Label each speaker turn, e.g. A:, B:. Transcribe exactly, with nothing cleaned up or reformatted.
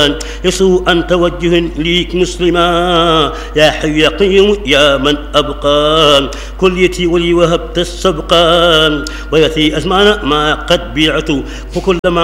A: يسوء أن توجه ليك مسلما يا حي يا قيوم يا من أبقى كليتي ولي وهبت السبقا ويثي أزمان ما قد بيعت فكلما